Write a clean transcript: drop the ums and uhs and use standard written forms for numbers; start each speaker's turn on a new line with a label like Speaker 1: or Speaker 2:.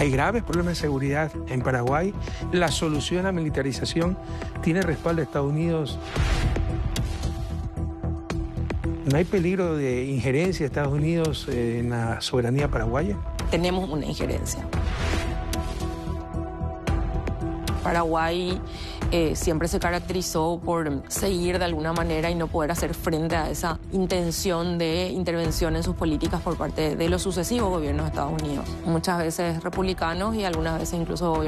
Speaker 1: Hay graves problemas de seguridad en Paraguay. La solución a la militarización tiene respaldo de Estados Unidos. ¿No hay peligro de injerencia de Estados Unidos en la soberanía paraguaya?
Speaker 2: Tenemos una injerencia. Paraguay siempre se caracterizó por seguir de alguna manera y no poder hacer frente a esa intención de intervención en sus políticas por parte de los sucesivos gobiernos de Estados Unidos. Muchas veces republicanos y algunas veces incluso gobiernos